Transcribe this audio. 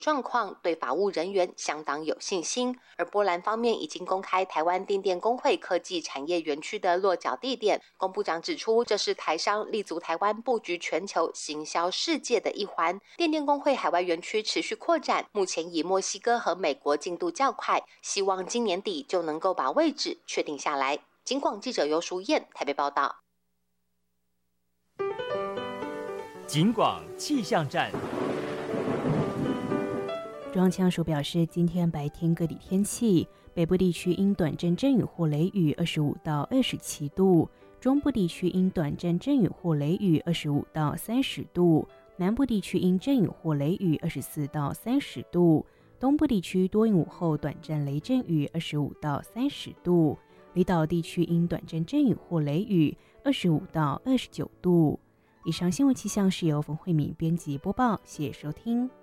状况，对法务人员相当有信心。而波兰方面已经公开台湾电电工会科技产业园区的落脚地点。龚部长指出，这是台商立足台湾布局全球行销世界的一环。电电工会海外园区持续扩展，目前以墨西哥和美国进度较快，希望今年底就能够把位置确定下来。警广记者尤淑燕台北报道。 警广气象站。 中央气象署表示，今天白天各地天气，北部地区因短阵阵雨或雷雨25到27度，中部地区因短阵阵雨或雷雨25到30度，南部地区因阵雨或雷雨24到30度，东部地区多云午后短暂雷阵雨25到30度，离岛地区因短阵阵雨或雷雨25到29度。以上新闻气象是由冯慧敏编辑播报，谢谢收听。